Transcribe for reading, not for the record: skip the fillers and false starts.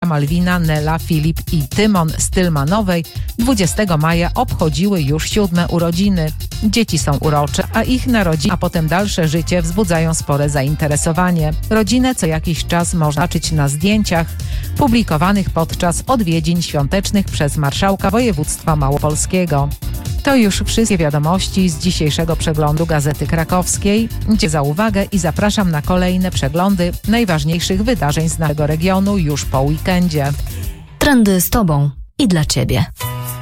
Malwina, Nela, Filip i Tymon z Tylmanowej 20 maja obchodziły już 7 urodziny. Dzieci są urocze, a ich narodziny, a potem dalsze życie wzbudzają spore zainteresowanie. Rodzinę co jakiś czas można zobaczyć na zdjęciach publikowanych podczas odwiedzin świątecznych przez marszałka województwa małopolskiego. To już wszystkie wiadomości z dzisiejszego przeglądu Gazety Krakowskiej. Dziękuję za uwagę i zapraszam na kolejne przeglądy najważniejszych wydarzeń z naszego regionu już po weekendzie. Trendy z Tobą i dla Ciebie.